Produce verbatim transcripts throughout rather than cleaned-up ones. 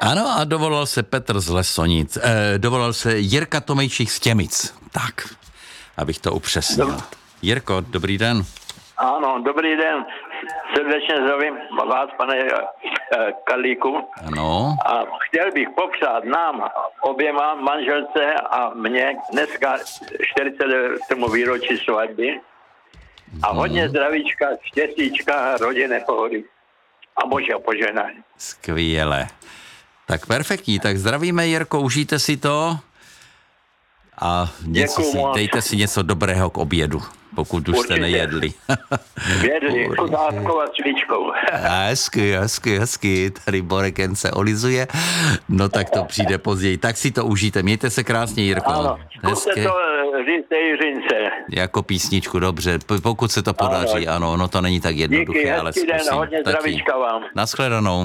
Ano, a dovolal se Petr z Lesonic. Eh, dovolal se Jirka Tomejčík z Těmic. Tak, abych to upřesnil. Dob- Jirko, dobrý den. Ano, dobrý den. Srdečně zdravím vás, pane eh, Karlíku. Ano. A chtěl bych popřát nám, oběma manželce a mně dneska čtyřicátému výročí svatby. A hodně zdravíčka, štěstíčka, rodinné pohody. A božího požehnání. Skvěle. Tak perfektní, tak zdravíme, Jirko, užijte si to a něco si, dejte si něco dobrého k obědu, pokud už určitě jste nejedli. Jedli, chutnátkou a svíčkou. Hezky, hezky, hezky, tady Boreken se olizuje, no tak to přijde později, tak si to užijte, mějte se krásně, Jirko. Ano, zkuste to říct Jiřince. Jako písničku, dobře, pokud se to podaří, ano, ano no to není tak jednoduché, díky, ale zkusím. Den, hodně zdravíčka vám. Naschledanou.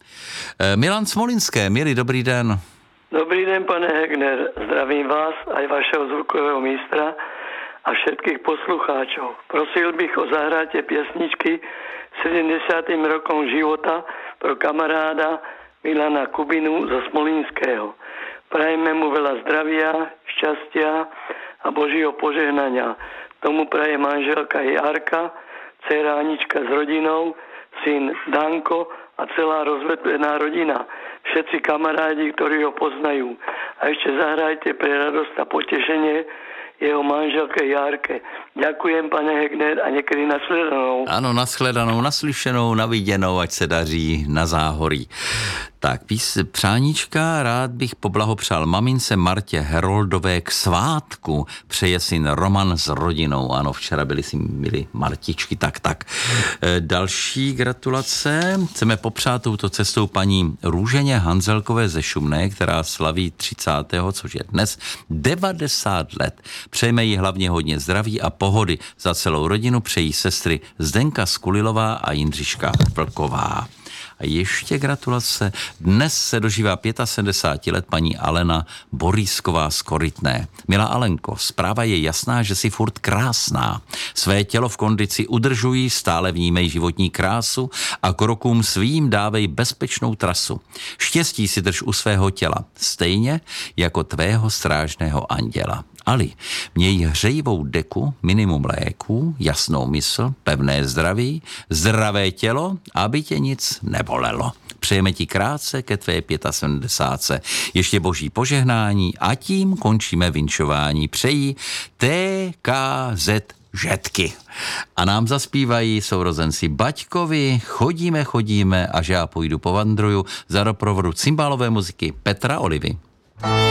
Milan Smolinské, milý, dobrý den. Dobrý den, pane Hegner. Zdravím vás aj vašeho zvukového mistra a všetkých poslucháčov. Prosil bych o zahrátie piesničky sedemdesiatym rokom života pro kamaráda Milana Kubinu zo Smolinského. Prajeme mu veľa zdravia, šťastia a Božího požehnania. Tomu praje manželka Jarka, dcera Anička s rodinou, syn Danko a celá rozvetvená rodina. Všetci kamarádi, ktorí ho poznajú. A ešte zahrajte pre radosť a potešenie jeho manželke Jarke. Ďakujem, pane Hegner, a někdy nashledanou. Ano, nashledanou, naslyšenou, naviděnou, ať se daří na záhorí. Tak, pís, přáníčka, rád bych poblahopřál mamince Martě Heroldové k svátku. Přeje syn Roman s rodinou. Ano, včera byli si milí Martičky, tak, tak. E, další gratulace. Chceme popřát touto cestou paní Růženě Hanzelkové ze Šumné, která slaví třicátého což je dnes, devadesát let. Přejeme jí hlavně hodně zdraví a pohody. Za celou rodinu přejí sestry Zdenka Skulilová a Jindřiška Vlková. A ještě gratulace. Dnes se dožívá sedmdesát pět let paní Alena Borísková z Korytné. Milá Alenko, zpráva je jasná, že jsi furt krásná. Své tělo v kondici udržují, stále vnímej životní krásu a krokům svým dávej bezpečnou trasu. Štěstí si drž u svého těla, stejně jako tvého strážného anděla. Ali, měj hřejivou deku, minimum léků, jasnou mysl, pevné zdraví, zdravé tělo, aby tě nic nebolelo. Přejeme ti krátce ke tvé sedmdesátce pět. Ještě boží požehnání a tím končíme vinšování. Přejí T K Z Žetky. A nám zaspívají sourozenci Baťkovi, chodíme, chodíme, až já půjdu povandruju za doprovodu cymbálové muziky Petra Olivy.